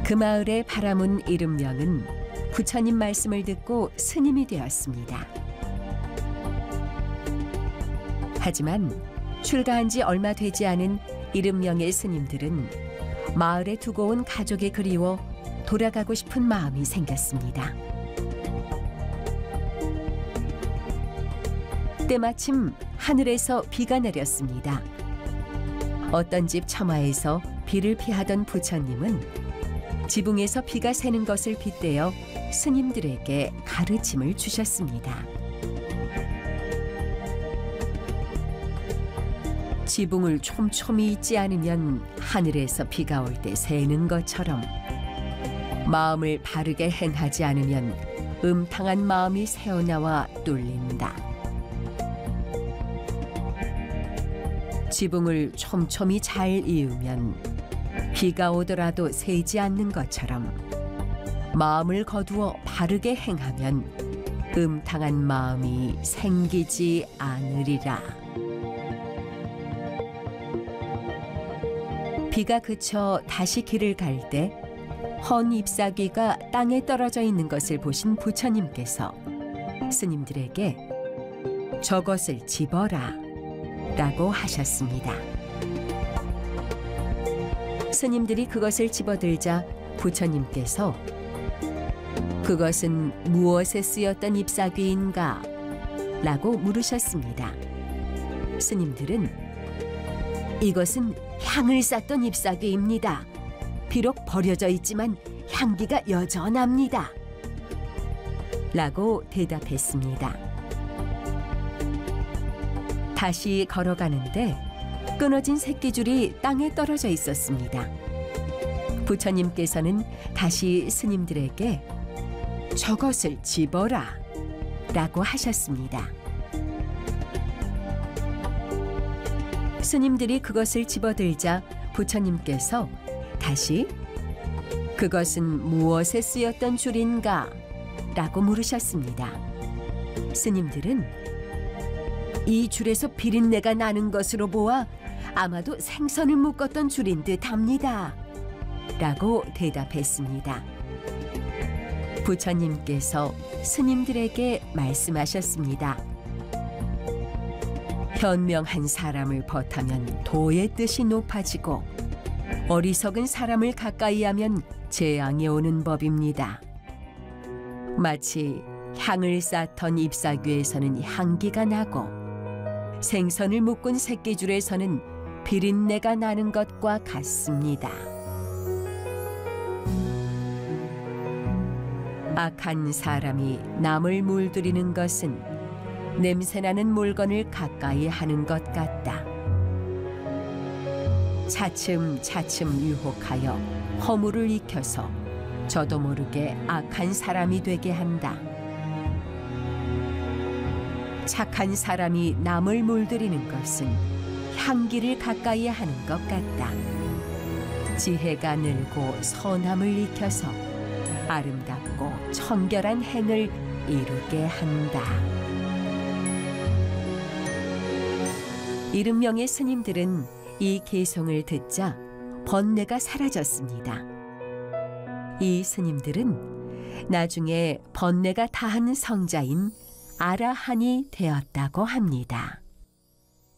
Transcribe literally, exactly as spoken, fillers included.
그 마을의 바라문 이름명은 부처님 말씀을 듣고 스님이 되었습니다. 하지만 출가한 지 얼마 되지 않은 이름명의 스님들은 마을에 두고 온 가족이 그리워 돌아가고 싶은 마음이 생겼습니다. 때마침 하늘에서 비가 내렸습니다. 어떤 집 처마에서 비를 피하던 부처님은 지붕에서 비가 새는 것을 빗대어 스님들에게 가르침을 주셨습니다. 지붕을 촘촘히 잇지 않으면 하늘에서 비가 올 때 새는 것처럼 마음을 바르게 행하지 않으면 음탕한 마음이 새어나와 뚫린다. 지붕을 촘촘히 잘 이으면 비가 오더라도 새지 않는 것처럼 마음을 거두어 바르게 행하면 음탕한 마음이 생기지 않으리라. 비가 그쳐 다시 길을 갈 때 헌 잎사귀가 땅에 떨어져 있는 것을 보신 부처님께서 스님들에게 저것을 집어라 라고 하셨습니다. 스님들이 그것을 집어들자 부처님께서 그것은 무엇에 쓰였던 잎사귀인가? 라고 물으셨습니다. 스님들은 이것은 향을 쌌던 잎사귀입니다. 비록 버려져 있지만 향기가 여전합니다. 라고 대답했습니다. 다시 걸어가는데 끊어진 새끼줄이 땅에 떨어져 있었습니다. 부처님께서는 다시 스님들에게 저것을 집어라 라고 하셨습니다. 스님들이 그것을 집어들자 부처님께서 다시 그것은 무엇에 쓰였던 줄인가? 라고 물으셨습니다. 스님들은 이 줄에서 비린내가 나는 것으로 보아 아마도 생선을 묶었던 줄인 듯합니다. 라고 대답했습니다. 부처님께서 스님들에게 말씀하셨습니다. 현명한 사람을 벗하면 도의 뜻이 높아지고 어리석은 사람을 가까이 하면 재앙이 오는 법입니다. 마치 향을 쌓던 잎사귀에서는 향기가 나고 생선을 묶은 새끼줄에서는 비린내가 나는 것과 같습니다. 악한 사람이 남을 물들이는 것은 냄새나는 물건을 가까이 하는 것 같다. 차츰차츰 유혹하여 허물을 익혀서 저도 모르게 악한 사람이 되게 한다. 착한 사람이 남을 물들이는 것은 향기를 가까이 하는 것 같다. 지혜가 늘고 선함을 익혀서 아름답고 청결한 행을 이루게 한다. 이름명의 스님들은 이 개송을 듣자 번뇌가 사라졌습니다. 이 스님들은 나중에 번뇌가 다한 성자인 아라한이 되었다고 합니다.